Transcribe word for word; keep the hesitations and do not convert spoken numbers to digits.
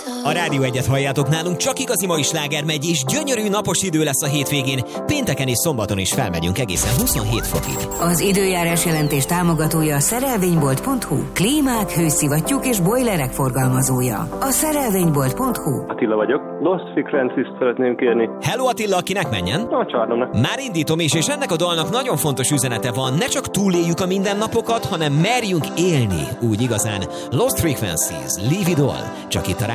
A Rádió Egyet halljátok, nálunk csak igazi mai sláger megy, és gyönyörű napos idő lesz a hétvégén. Pénteken és szombaton is felmegyünk egészen huszonhét fokig. Az időjárás jelentés támogatója a szerelvénybolt pont hu. Klímák, hőszivattyúk és bojlerek forgalmazója. A szerelvénybolt pont hu. Attila vagyok. Lost Frequencies-t szeretném kérni. Hello Attila, kinek menjen? A családomnak. Már indítom is, és ennek a dalnak nagyon fontos üzenete van. Ne csak túléljük a mindennapokat, hanem merjünk élni úgy igazán. Lost Frequencies, Leave It All. Csak itt a